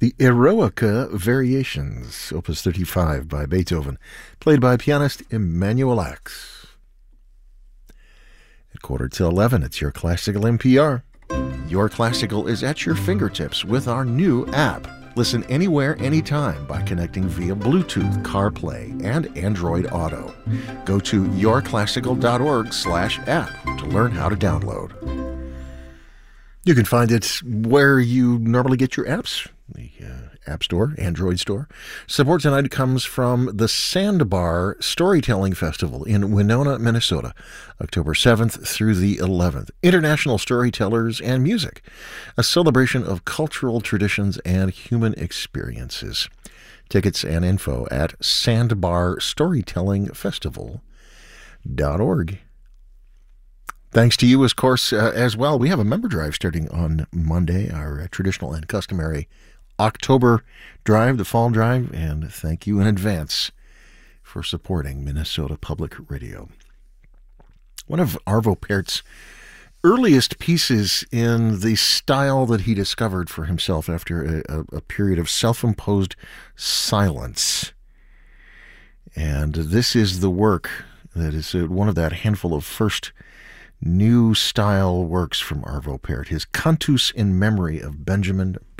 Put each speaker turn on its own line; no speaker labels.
The Eroica Variations, Opus 35 by Beethoven, played by pianist Emanuel Ax. At 11:15, it's Your Classical NPR. Your Classical is at your fingertips with our new app. Listen anywhere, anytime by connecting via Bluetooth, CarPlay, and Android Auto. Go to yourclassical.org/app to learn how to download. You can find it where you normally get your apps, the App Store, Android Store. Support tonight comes from the Sandbar Storytelling Festival in Winona, Minnesota, October 7th through the 11th. International storytellers and music, a celebration of cultural traditions and human experiences. Tickets and info at sandbarstorytellingfestival.org. Thanks to you, of course, as well. We have a member drive starting on Monday, our traditional and customary October drive, the fall drive, and thank you in advance for supporting Minnesota Public Radio. One of Arvo Pärt's earliest pieces in the style that he discovered for himself after a period of self-imposed silence. And this is the work that is one of that handful of first new style works from Arvo Pärt, his Cantus in memory of Benjamin